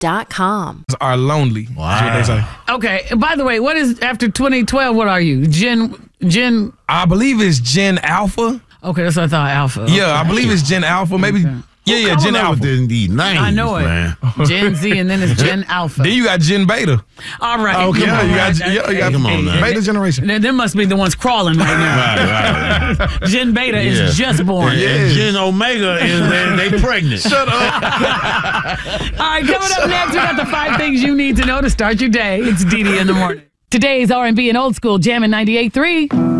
Are lonely. Wow. That's what they say. Okay. And by the way, what is after 2012? What are you? Gen? I believe it's Gen Alpha. Okay, that's what I thought. Alpha. Yeah, I believe it's Gen Alpha. Maybe. Okay. Yeah, Gen Alpha. With these names, I know it. man. Gen Z, and then it's Gen Alpha. Then you got Gen Beta. All right. Okay. Yeah, you got Come on now. Beta generation. Them must be the ones crawling right now. Right. Gen Beta is just born. And Gen Omega is they pregnant. Shut up. All right, coming up next, we got the 5 things you need to know to start your day. It's Dee Dee in the morning. Today's R&B and old school Jammin' 98.3.